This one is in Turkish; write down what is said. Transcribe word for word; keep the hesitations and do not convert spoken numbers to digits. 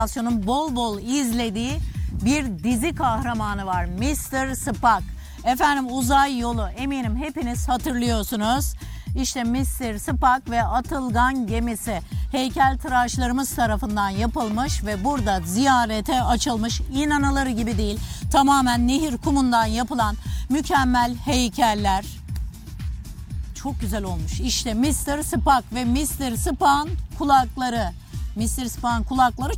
jenerasyonun bol bol izlediği bir dizi kahramanı var. mister Spock. Efendim uzay yolu, eminim hepiniz hatırlıyorsunuz. İşte mister Spock ve Atılgan gemisi heykeltıraşlarımız tarafından yapılmış ve burada ziyarete açılmış. İnanılır gibi değil. Tamamen nehir kumundan yapılan mükemmel heykeller. Çok güzel olmuş. İşte mister Spock ve mister Spock'ın kulakları. mister Spock'ın kulakları